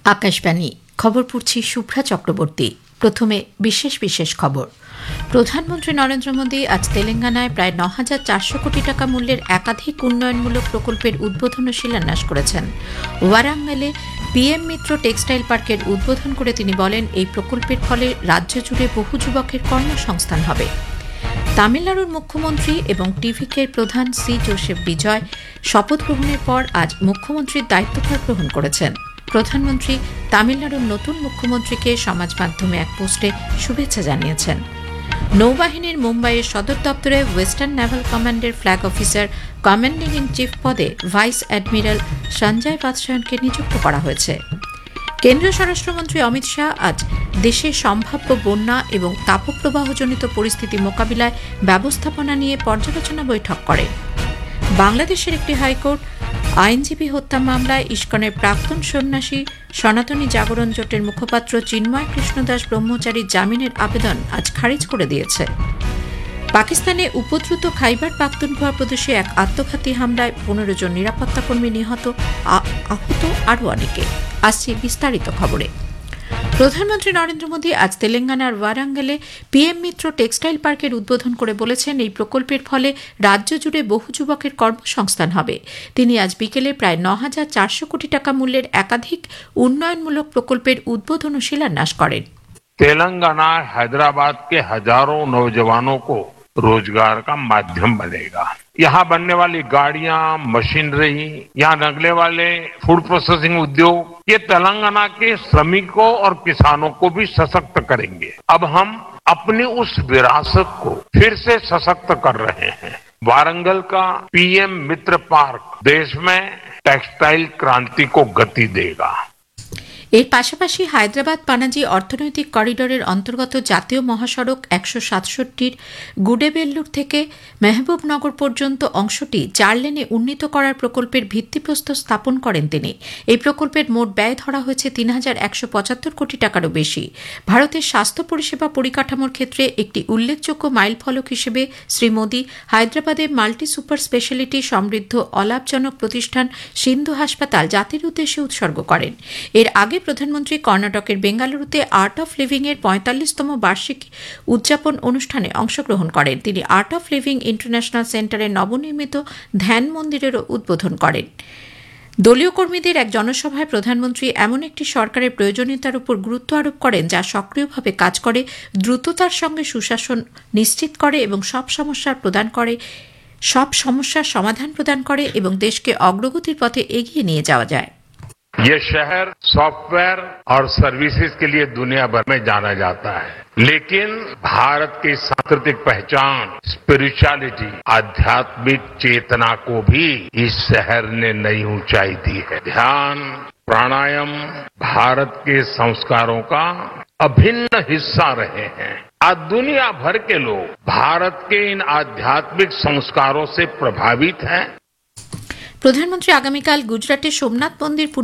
আকাশবাণী খবর পড়ছি শুভ্রা চক্রবর্তী। প্রথমে বিশেষ বিশেষ খবর। প্রধানমন্ত্রী নরেন্দ্র মোদী আজ তেলেঙ্গানায় প্রায় ৯,৪০০ কোটি টাকা মূল্যের একাধিক উন্নয়নমূলক প্রকল্পের উদ্বোধন ও শিলান্যাস করেছেন। ওয়ারাঙ্গলে পিএম মিত্র টেক্সটাইল পার্কের উদ্বোধন করে তিনি বলেন, এই প্রকল্পের ফলে রাজ্য জুড়ে বহু যুবকের কর্মসংস্থান হবে। তামিলনাড়ুর মুখ্যমন্ত্রী এবং টিভিকের প্রধান সি জোসেফ বিজয় শপথ গ্রহণের পর আজ মুখ্যমন্ত্রীর দায়িত্বভার গ্রহণ করেছেন। প্রধানমন্ত্রী তামিলনাড়ুর নতুন মুখ্যমন্ত্রীকে সমাজ মাধ্যমে এক পোস্টে শুভেচ্ছা জানিয়েছেন। নৌবাহিনীর মুম্বাইয়ের সদর দপ্তরে ওয়েস্টার্ন নেভাল কমান্ডের flag officer commanding in chief পদে ভাইস অ্যাডমিরাল সঞ্জয় বাদশায়নকে নিযুক্ত করা হয়েছে। কেন্দ্রীয় স্বরাষ্ট্রমন্ত্রী অমিত শাহ আজ দেশে সম্ভাব্য বন্যা এবং তাপপ্রবাহজনিত পরিস্থিতি মোকাবিলায় ব্যবস্থাপনা নিয়ে পর্যালোচনা বৈঠক করেন। বাংলাদেশের একটি হাইকোর্ট আইনজীবী হত্যা মামলায় ইস্কনের প্রাক্তন সন্ন্যাসী সনাতনী জাগরণ জোটের মুখপাত্র চিন্ময় কৃষ্ণদাস ব্রহ্মচারীর জামিনের আবেদন আজ খারিজ করে দিয়েছে। পাকিস্তানে উপদ্রুত খাইবার পাখতুনখোয়া প্রদেশে এক আত্মঘাতী হামলায় ১৫ জন নিরাপত্তাকর্মী নিহত, আহত আরও অনেকে। আসছে বিস্তারিত খবরে। প্রধানমন্ত্রী নরেন্দ্র মোদী আজ তেলেঙ্গানার ওয়ারাঙ্গলে পিএম মিত্র টেক্সটাইল পার্কের উদ্বোধন করে বলেছেন, এই প্রকল্পের ফলে রাজ্য জুড়ে বহু যুবকের কর্মসংস্থান হবে। তিনি আজ বিকেলে প্রায় ৯,৪০০ কোটি টাকা মূল্যের একাধিক উন্নয়নমূলক প্রকল্পের উদ্বোধন ও শিলান্যাস করেন। तेलंगाना हैदराबाद के हजारों नौजवानों को रोजगार का माध्यम बनेगा। यहाँ बनने वाली गाड़ियां, मशीनरी, यहाँ लगने वाले फूड प्रोसेसिंग उद्योग, ये तेलंगाना के श्रमिकों और किसानों को भी सशक्त करेंगे। अब हम अपनी उस विरासत को फिर से सशक्त कर रहे हैं। वारंगल का पीएम मित्र पार्क देश में टेक्सटाइल क्रांति को गति देगा। এর পাশাপাশি হায়দ্রাবাদ পানাজি অর্থনৈতিক করিডোরের অন্তর্গত জাতীয় মহাসড়ক ১৬৭র গুডেবেল্লুর থেকে মেহবুবনগর পর্যন্ত অংশটি ৪ লেনে উন্নীত করার প্রকল্পের ভিত্তিপ্রস্তর স্থাপন করেন তিনি। এই প্রকল্পের মোট ব্যয় ধরা হয়েছে ৩,১৭৫ কোটি টাকারও বেশি। ভারতের স্বাস্থ্য পরিষেবা পরিকাঠামোর ক্ষেত্রে একটি উল্লেখযোগ্য মাইলফলক হিসেবে শ্রী মোদী হায়দ্রাবাদে মাল্টি সুপার স্পেশালিটি সমৃদ্ধ অলাভজনক প্রতিষ্ঠান সিন্ধু হাসপাতাল জাতির উদ্দেশ্যে উৎসর্গ করেন। এর আগে প্রধানমন্ত্রী কর্ণাটকের বেঙ্গালুরুতে আর্ট অফ লিভিং এর ৪৫তম বার্ষিক উদযাপন অনুষ্ঠানে অংশগ্রহণ করেন। তিনি আর্ট অফ লিভিং ইন্টারন্যাশনাল সেন্টারের নবনির্মিত ধ্যান মন্দিরেরও উদ্বোধন করেন। দলীয় কর্মীদের এক জনসভায় প্রধানমন্ত্রী এমন একটি সরকারের প্রয়োজনীয়তার উপর গুরুত্ব আরোপ করেন, যা সক্রিয়ভাবে কাজ করে, দ্রুততার সঙ্গে সুশাসন নিশ্চিত করে এবং সব সমস্যার সমাধান প্রদান করে এবং দেশকে অগ্রগতির পথে এগিয়ে নিয়ে যাওয়া যায়। ये शहर सॉफ्टवेयर और सर्विसेज के लिए दुनिया भर में जाना जाता है, लेकिन भारत की सांस्कृतिक पहचान, स्पिरिचुअलिटी, आध्यात्मिक चेतना को भी इस शहर ने नई ऊंचाई दी है। ध्यान, प्राणायाम भारत के संस्कारों का अभिन्न हिस्सा रहे हैं। आज दुनिया भर के लोग भारत के इन आध्यात्मिक संस्कारों से प्रभावित हैं। প্রধানমন্ত্রী আগামীকাল গুজরাটের সোমনাথ মন্দির